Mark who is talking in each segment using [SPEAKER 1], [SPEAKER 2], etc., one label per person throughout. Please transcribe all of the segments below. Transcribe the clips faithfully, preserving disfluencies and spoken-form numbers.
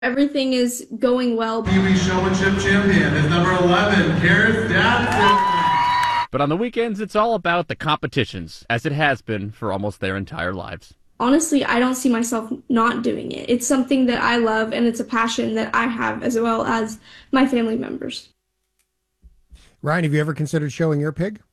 [SPEAKER 1] Everything is going well.
[SPEAKER 2] T V Showmanship champion is number eleven, Karis Dadson.
[SPEAKER 3] But on the weekends, it's all about the competitions, as it has been for almost their entire lives.
[SPEAKER 1] Honestly, I don't see myself not doing it. It's something that I love, and it's a passion that I have, as well as my family members.
[SPEAKER 4] Ryan, have you ever considered showing your pig?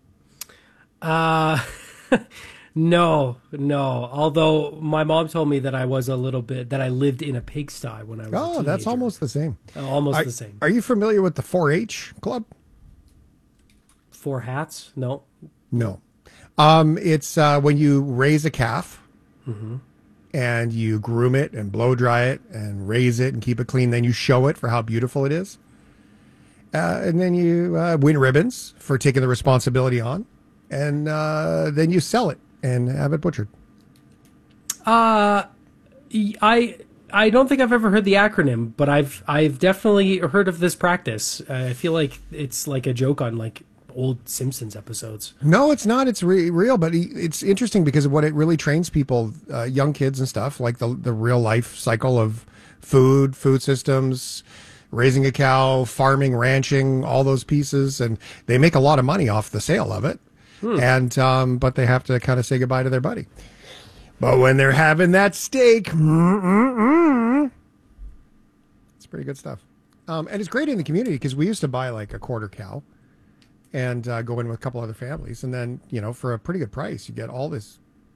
[SPEAKER 5] Uh, no, no. Although my mom told me that I was a little bit, that I lived in a pigsty when I was a
[SPEAKER 4] Oh,
[SPEAKER 5] teenager.
[SPEAKER 4] that's almost the same.
[SPEAKER 5] Uh, almost
[SPEAKER 4] Are,
[SPEAKER 5] the same.
[SPEAKER 4] are you familiar with the four H club?
[SPEAKER 5] Four hats? No.
[SPEAKER 4] No. Um, it's uh, when you raise a calf
[SPEAKER 5] Mm-hmm.
[SPEAKER 4] and you groom it and blow dry it and raise it and keep it clean. Then you show it for how beautiful it is. Uh, and then you uh, win ribbons for taking the responsibility on. And uh, then you sell it and have it butchered.
[SPEAKER 5] Uh, I I don't think I've ever heard the acronym, but I've I've definitely heard of this practice. Uh, I feel like it's like a joke on like old Simpsons episodes.
[SPEAKER 4] No, it's not. It's re- real, but it's interesting because what it really trains people, uh, young kids and stuff, like the the real life cycle of food, food systems, raising a cow, farming, ranching, all those pieces, and they make a lot of money off the sale of it. Hmm. And um, but they have to kind of say goodbye to their buddy. But when they're having that steak, mm-mm-mm, it's pretty good stuff. Um, and it's great in the community because we used to buy like a quarter cow and uh, go in with a couple other families. And then, you know, for a pretty good price, you get all this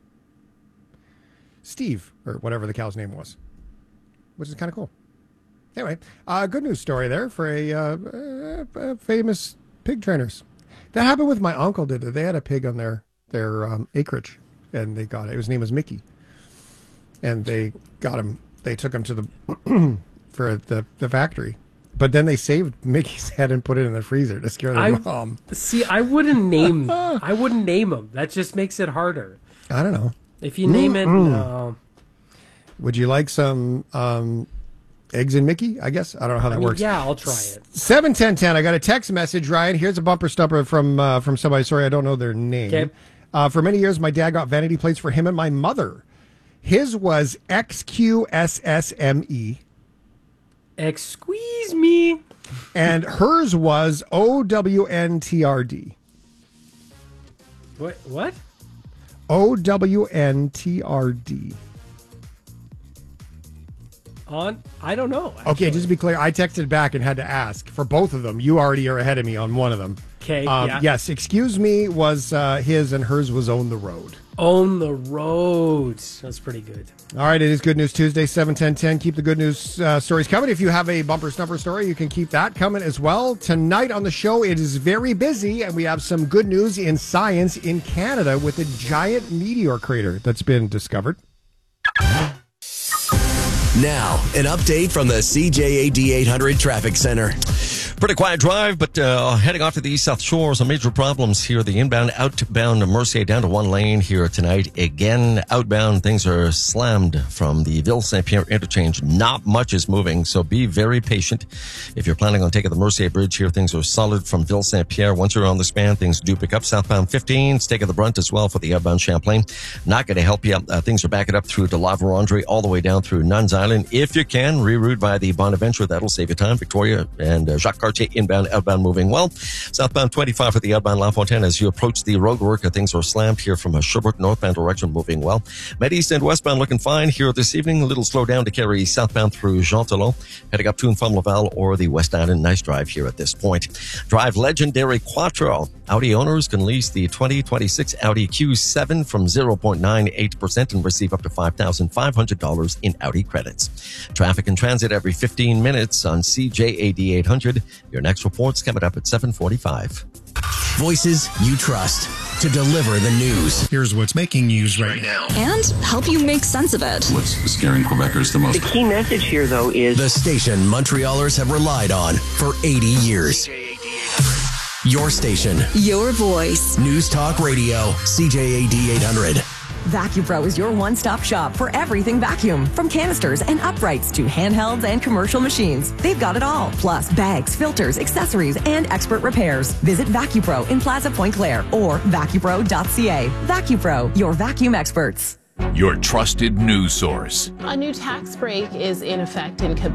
[SPEAKER 4] Steve, or whatever the cow's name was, which is kind of cool. Anyway, uh, good news story there for a uh, uh, uh, famous pig trainers. That happened with my uncle, did it? They had a pig on their, their um, acreage, and they got it. His name was Mickey. And they got him, they took him to the, for the, the factory. But then they saved Mickey's head and put it in the freezer to scare their
[SPEAKER 5] I,
[SPEAKER 4] mom.
[SPEAKER 5] See, I wouldn't name. I wouldn't name him. That just makes it harder.
[SPEAKER 4] I don't know.
[SPEAKER 5] If you name it, no.
[SPEAKER 4] Would you like some um, eggs and Mickey? I guess I don't know how that
[SPEAKER 5] I mean,
[SPEAKER 4] works.
[SPEAKER 5] yeah, I'll try it.
[SPEAKER 4] Seven ten ten. I got a text message, Ryan. Here's a bumper stumper from uh, from somebody. Sorry, I don't know their name.
[SPEAKER 5] Okay.
[SPEAKER 4] Uh, for many years, my dad got vanity plates for him and my mother. His was X Q S S M E.
[SPEAKER 5] Excuse me.
[SPEAKER 4] And hers was O W N T R D.
[SPEAKER 5] What? What?
[SPEAKER 4] O W N T R D.
[SPEAKER 5] On? I don't know. Actually.
[SPEAKER 4] Okay, just to be clear, I texted back and had to ask for both of them. You already are ahead of me on one of them.
[SPEAKER 5] Okay,
[SPEAKER 4] um,
[SPEAKER 5] yeah.
[SPEAKER 4] Yes, excuse me was uh, his, and hers was Own the Road.
[SPEAKER 5] Own the Road. That's pretty good.
[SPEAKER 4] All right, it is Good News Tuesday, seven ten ten. Keep the good news uh, stories coming. If you have a bumper snuffer story, you can keep that coming as well. Tonight on the show, it is very busy, and we have some good news in science in Canada with a giant meteor crater that's been discovered.
[SPEAKER 6] Now, an update from the C J A D eight hundred Traffic Center.
[SPEAKER 7] Pretty quiet drive, but uh, heading off to the East South Shore, some major problems here. The inbound, outbound Mercier down to one lane here tonight. Again, outbound, things are slammed from the Ville-Saint-Pierre interchange. Not much is moving, so be very patient. If you're planning on taking the Mercier Bridge here, things are solid from Ville-Saint-Pierre. Once you're on the span, things do pick up. Southbound fifteen, it's taking the brunt as well for the outbound Champlain. Not going to help you. Uh, things are backing up through to La Vérendrye, all the way down through Nuns Island. If you can, reroute by the Bonaventure. That'll save you time. Victoria and uh, Jacques Cartier inbound, outbound moving well. Southbound twenty-five for the outbound La Fontaine as you approach the roadwork. Uh, things are slammed here from a Sherbrooke northbound direction moving well. Med East and westbound looking fine here this evening. A little slow down to carry southbound through Jean Talon. Heading up to and from Laval or the West Island. Nice drive here at this point. Drive legendary Quattro. Audi owners can lease the twenty twenty-six Audi Q seven from zero point nine eight percent and receive up to five thousand five hundred dollars in Audi credits. Traffic and transit every fifteen minutes on C J A D eight hundred. Your next report's coming up at seven forty-five.
[SPEAKER 6] Voices you trust to deliver the news.
[SPEAKER 8] Here's what's making news right now.
[SPEAKER 9] And help you make sense of it.
[SPEAKER 10] What's scaring Quebecers the most?
[SPEAKER 11] The key message here, though, is
[SPEAKER 6] the station Montrealers have relied on for eighty years. Your station.
[SPEAKER 9] Your voice.
[SPEAKER 6] News Talk Radio. C J A D eight hundred.
[SPEAKER 12] VacuPro is your one-stop shop for everything vacuum. From canisters and uprights to handhelds and commercial machines. They've got it all. Plus bags, filters, accessories, and expert repairs. Visit VacuPro in Plaza Point Claire or vacupro dot c a. VacuPro, your vacuum experts.
[SPEAKER 11] your trusted news source.
[SPEAKER 13] A new tax break is in effect in Quebec.